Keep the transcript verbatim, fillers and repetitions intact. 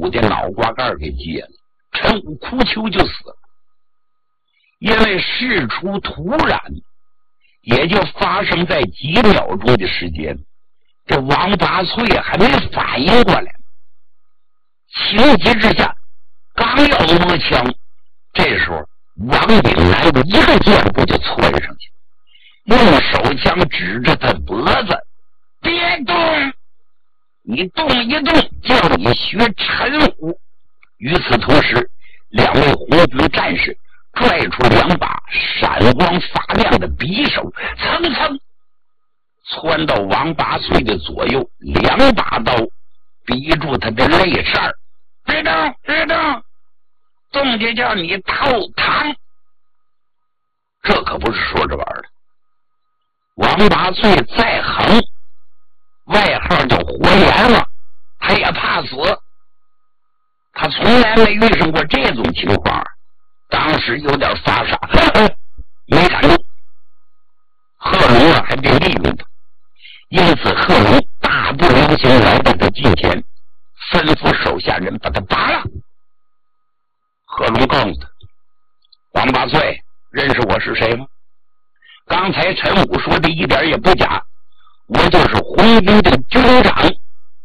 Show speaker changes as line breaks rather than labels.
武的脑瓜盖给揭了，陈武哭求就死了。因为事出突然，也就发生在几秒钟的时间，这王八岁还没反应过来，情急之下刚要摸枪，这时候王炳南一个箭步就窜上去，用手枪指着他脖子，别动，你动一动叫你学陈武。与此同时，两位红军战士拽出两把闪光发亮的匕首，蹭蹭窜到王八岁的左右，两把刀逼住他的肋扇。别动别动，动就叫你透堂。这可不是说着玩的。王八岁再横，外号叫活阎王，他也怕死，他从来没遇上过这种情况，当时有点发傻，没敢动。贺龙啊还得利用他，因此贺龙大步流星来到他近前，吩咐手下人把他拔了。贺龙告诉他，王八岁认识我是谁吗？刚才陈武说的一点也不假，我就是红军的军长